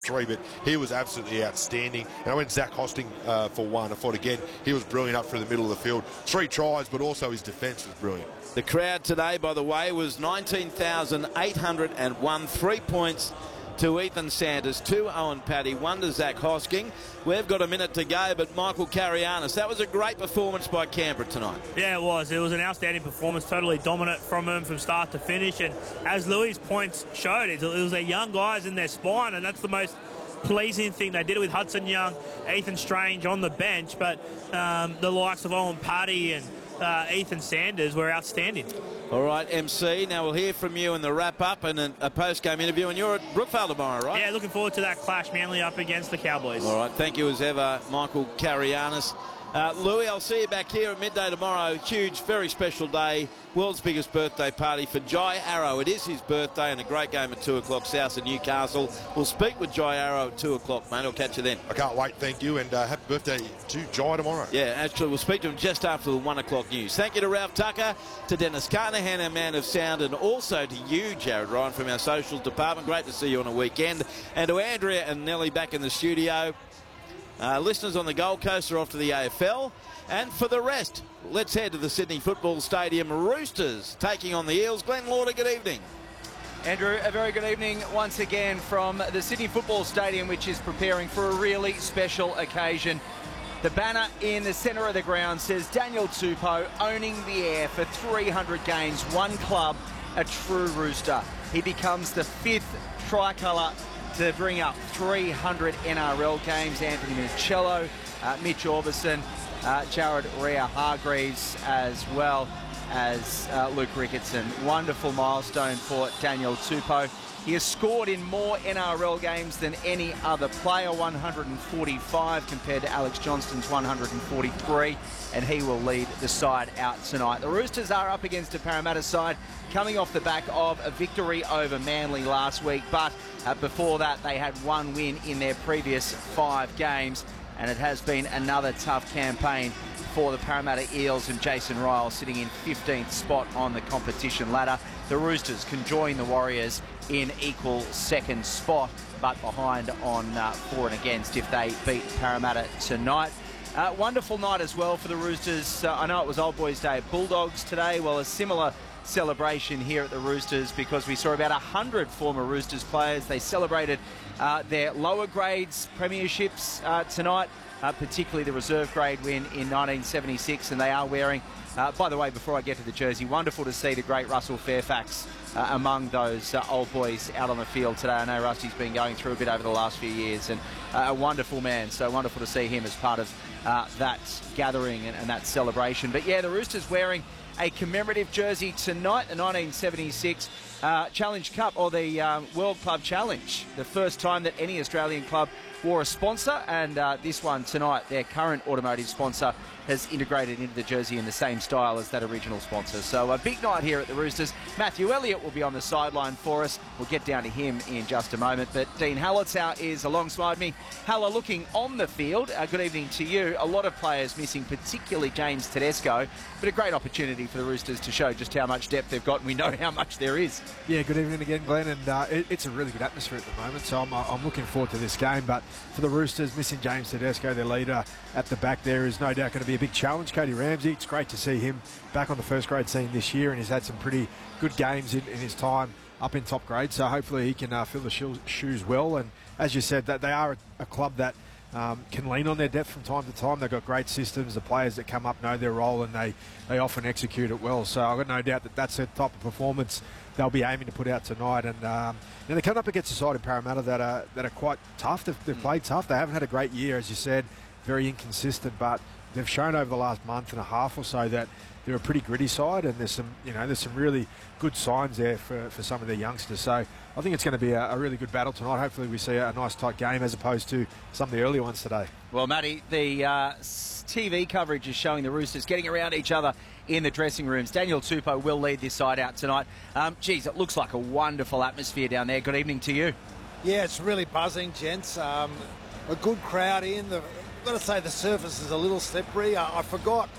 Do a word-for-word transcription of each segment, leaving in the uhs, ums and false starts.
three, but he was absolutely outstanding. And I went Zach Hosting uh, for one. I thought, again, he was brilliant up through the middle of the field. Three tries, but also his defence was brilliant. The crowd today, by the way, was nineteen thousand eight hundred one. Three points to Ethan Sanders, two Owen Paddy, one to Zach Hosking. We've got a minute to go, but Michael Carianis, that was a great performance by Canberra tonight. Yeah, it was. It was an outstanding performance, totally dominant from him from start to finish. And as Louis' points showed, it was their young guys in their spine, and that's the most pleasing thing. They did it with Hudson Young, Ethan Strange on the bench, but um, the likes of Owen Paddy and uh, Ethan Sanders were outstanding. All right, M C, now we'll hear from you in the wrap-up and a, a post-game interview, and you're at Brookvale tomorrow, right? Yeah, looking forward to that clash, Manly up against the Cowboys. All right, thank you as ever, Michael Carianis. Uh, Louis, I'll see you back here at midday tomorrow. Huge, very special day. World's biggest birthday party for Jai Arrow. It is his birthday and a great game at two o'clock south of Newcastle. We'll speak with Jai Arrow at two o'clock, mate. I'll catch you then. I can't wait, thank you, and uh, happy birthday to Jai tomorrow. Yeah, actually, we'll speak to him just after the one o'clock news. Thank you to Ralph Tucker, to Dennis Carnahan, our man of sound, and also to you, Jared Ryan, from our socials department. Great to see you on a weekend. And to Andrea and Nellie back in the studio. Uh, listeners on the Gold Coast are off to the A F L. And for the rest, let's head to the Sydney Football Stadium. Roosters taking on the Eels. Glenn Lauder, good evening. Andrew, a very good evening once again from the Sydney Football Stadium, which is preparing for a really special occasion. The banner in the centre of the ground says Daniel Tupou owning the air for three hundred games, one club, a true Rooster. He becomes the fifth tricolour to bring up three hundred N R L games. Anthony Minicello, uh, Mitch Orbison, uh, Jared Rea-Hargreaves, as well as uh, Luke Ricketson. Wonderful milestone for Daniel Tupou. He has scored in more N R L games than any other player, one hundred forty-five compared to Alex Johnston's one hundred forty-three, and he will lead the side out tonight. The Roosters are up against a Parramatta side coming off the back of a victory over Manly last week, but uh, before that they had one win in their previous five games, and it has been another tough campaign for the Parramatta Eels, and Jason Ryle sitting in fifteenth spot on the competition ladder. The Roosters can join the Warriors in equal second spot, but behind on uh, for and against if they beat Parramatta tonight. Uh, wonderful night as well for the Roosters. Uh, I know it was Old Boys Day at Bulldogs today. Well, a similar celebration here at the Roosters, because we saw about one hundred former Roosters players. They celebrated uh, their lower grades premierships uh, tonight, uh, particularly the reserve grade win in nineteen seventy-six, and they are wearing, uh, by the way, before I get to the jersey, wonderful to see the great Russell Fairfax uh, among those uh, old boys out on the field today. I know Rusty's been going through a bit over the last few years, and uh, a wonderful man, so wonderful to see him as part of uh, that gathering and, and that celebration. But yeah, the Roosters wearing a commemorative jersey tonight, the nineteen seventy-six uh, Challenge Cup, or the um, World Club Challenge. The first time that any Australian club wore a sponsor, and uh, this one tonight, their current automotive sponsor, has integrated into the jersey in the same style as that original sponsor. So a big night here at the Roosters. Matthew Elliott will be on the sideline for us. We'll get down to him in just a moment. But Dean Hallertau is alongside me. Haller, looking on the field, uh, good evening to you. A lot of players missing, particularly James Tedesco, but a great opportunity for the Roosters to show just how much depth they've got, and we know how much there is. Yeah, good evening again, Glenn, and uh, it, it's a really good atmosphere at the moment, so I'm, uh, I'm looking forward to this game. But for the Roosters, missing James Tedesco, their leader at the back there, is no doubt going to be a big challenge. Cody Ramsey, it's great to see him back on the first grade scene this year, and he's had some pretty good games in, in his time up in top grade, so hopefully he can uh, fill the shoes, shoes well. And as you said, that they are a, a club that um, can lean on their depth from time to time. They've got great systems. The players that come up know their role, and they, they often execute it well. So I've got no doubt that that's the type of performance they'll be aiming to put out tonight. And um, you know, they come up against a side in Parramatta that are, that are quite tough. They've, they've played tough. They haven't had a great year, as you said, very inconsistent, but they've shown over the last month and a half or so that they're a pretty gritty side, and there's some, you know, there's some really good signs there for, for some of their youngsters. So I think it's going to be a, a really good battle tonight. Hopefully we see a nice tight game as opposed to some of the earlier ones today. Well, Matty, the uh, T V coverage is showing the Roosters getting around each other in the dressing rooms. Daniel Tupou will lead this side out tonight. Um, geez, it looks like a wonderful atmosphere down there. Good evening to you. Yeah, it's really buzzing, gents. Um, a good crowd in. The, I've got to say the surface is a little slippery. I, I forgot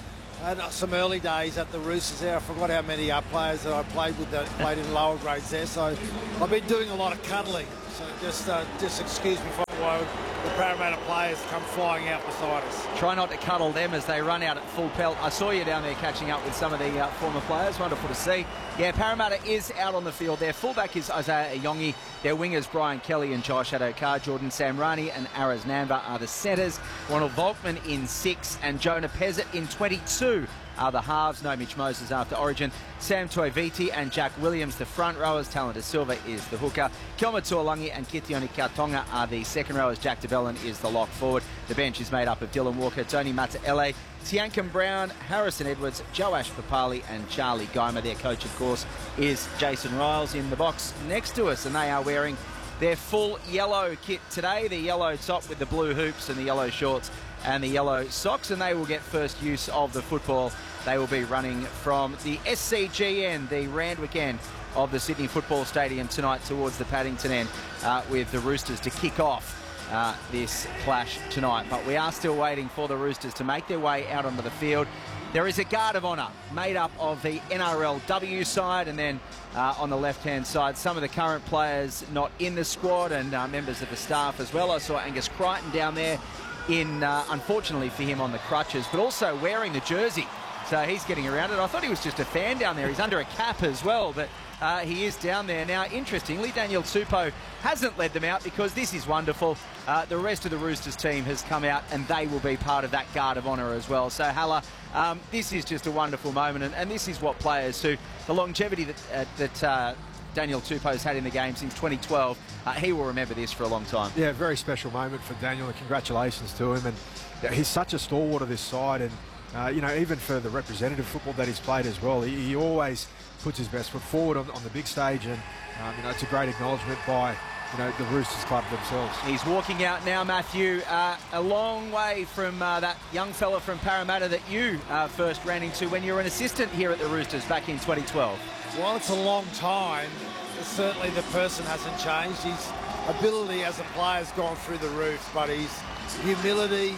and some early days at the Roosters there. I forgot how many uh, players that I played with that played in lower grades there. So I've been doing a lot of cuddling. So just uh, just excuse me for while the Parramatta players come flying out beside us. Try not to cuddle them as they run out at full pelt. I saw you down there catching up with some of the uh, former players. Wonderful to see. Yeah, Parramatta is out on the field. Their fullback is Isaiah Ayongi. Their wingers, Brian Kelly and Josh Adokar. Jordan Samrani and Araz Namba are the centres. Ronald Volkman in six and Jonah Pezzett in twenty-two are the halves. No Mitch Moses after Origin. Sam Toiviti and Jack Williams, the front rowers. Talon Silva is the hooker. Kelma Tuolangi and Kitioni Kautonga are the second rowers. Jack DeBellin is the lock forward. The bench is made up of Dylan Walker, Tony Mataele, Tiankum Brown, Harrison Edwards, Joash Papali and Charlie Geimer. Their coach, of course, is Jason Riles in the box next to us, and they are wearing their full yellow kit today, the yellow top with the blue hoops and the yellow shorts and the yellow socks, and they will get first use of the football. They will be running from the S C G N, the Randwick end of the Sydney Football Stadium tonight towards the Paddington end uh, with the Roosters to kick off uh, this clash tonight. But we are still waiting for the Roosters to make their way out onto the field. There is a guard of honour made up of the N R L W side, and then uh, on the left-hand side, some of the current players not in the squad and uh, members of the staff as well. I saw Angus Crichton down there in, uh, unfortunately for him, on the crutches, but also wearing the jersey. So he's getting around it. I thought he was just a fan down there. He's under a cap as well, but uh, he is down there. Now, interestingly, Daniel Tupou hasn't led them out because this is wonderful. Uh, the rest of the Roosters team has come out and they will be part of that guard of honour as well. So, Halla, um, this is just a wonderful moment, and, and this is what players who, the longevity that, uh, that uh, Daniel Tupou's had in the game since twenty twelve, uh, he will remember this for a long time. Yeah, very special moment for Daniel, and congratulations to him. And yeah, he's such a stalwart of this side, and Uh, you know, even for the representative football that he's played as well, he, he always puts his best foot forward on, on the big stage, and um, you know, it's a great acknowledgement by you know the Roosters club themselves. He's walking out now, Matthew, uh, a long way from uh, that young fella from Parramatta that you uh, first ran into when you were an assistant here at the Roosters back in twenty twelve. Well, it's a long time. Certainly the person hasn't changed. His ability as a player has gone through the roof, but his humility,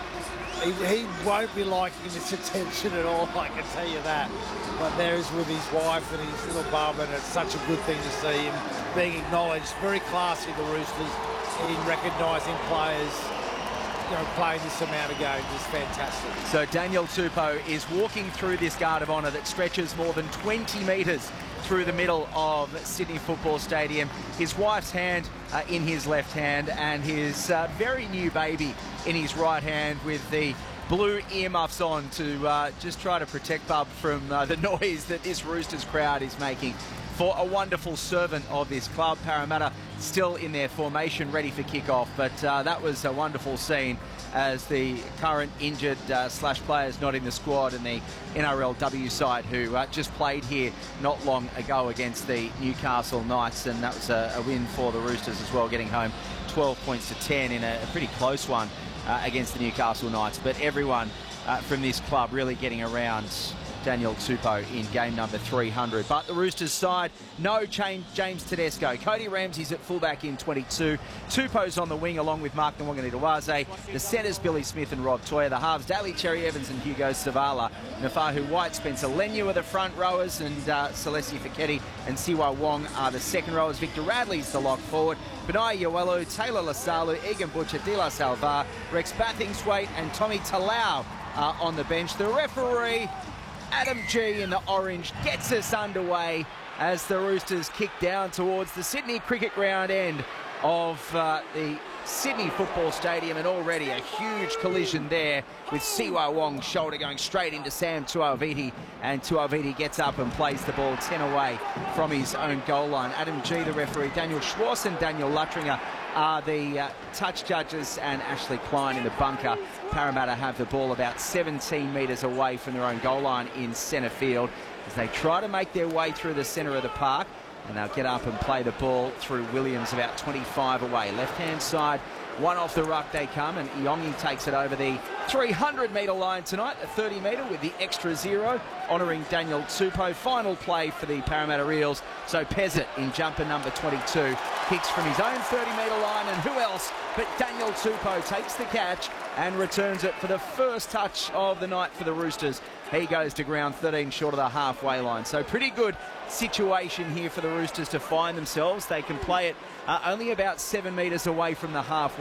He, he won't be liking this attention at all, I can tell you that. But there he's with his wife and his little bub, and it's such a good thing to see him being acknowledged. Very classy, the Roosters, in recognising players, you know, playing this amount of games is fantastic. So Daniel Tupou is walking through this guard of honour that stretches more than twenty metres through the middle of Sydney Football Stadium. His wife's hand uh, in his left hand, and his uh, very new baby in his right hand, with the blue earmuffs on to uh, just try to protect Bub from uh, the noise that this Roosters crowd is making. For a wonderful servant of this club, Parramatta still in their formation, ready for kick-off. But uh, that was a wonderful scene as the current injured uh, slash players not in the squad and the N R L W side who uh, just played here not long ago against the Newcastle Knights, and that was a, a win for the Roosters as well, getting home twelve points to ten in a, a pretty close one uh, against the Newcastle Knights. But everyone uh, from this club really getting around Daniel Tupou in game number three hundred. But the Roosters side, no change. James Tedesco. Cody Ramsey's at fullback in twenty-two. Tupou's on the wing along with Mark Nwanganitawaze. The centres, Billy Smith and Rob Toyer. The halves, Daly Cherry Evans and Hugo Savala. Nafahu White, Spencer Leniu are the front rowers, and uh, Celestia Fiketti and Siwa Wong are the second rowers. Victor Radley's the lock forward. Benai Yowelu, Taylor Lasalu, Egan Butcher, Dila Salvar, Rex Bathingthwaite and Tommy Talau are on the bench. The referee, Adam G in the orange, gets us underway as the Roosters kick down towards the Sydney Cricket Ground end of uh, the Sydney Football Stadium, and already a huge collision there with Siwa Wong's shoulder going straight into Sam Tuaviti, and Tuaviti gets up and plays the ball ten away from his own goal line. Adam G, the referee, Daniel Schwartz and Daniel Luttringer are the uh, touch judges, and Ashley Klein in the bunker. Parramatta have the ball about seventeen metres away from their own goal line in centre field as they try to make their way through the centre of the park, and they'll get up and play the ball through Williams about twenty-five away. Left-hand side One off the ruck they come, and Iongi takes it over the three hundred metre line tonight, a thirty metre with the extra zero, honouring Daniel Tupou. Final play for the Parramatta Eels. So Pezzett in jumper number twenty-two kicks from his own thirty metre line, and who else but Daniel Tupou takes the catch and returns it for the first touch of the night for the Roosters. He goes to ground thirteen short of the halfway line. So pretty good situation here for the Roosters to find themselves. They can play it uh, only about seven metres away from the halfway.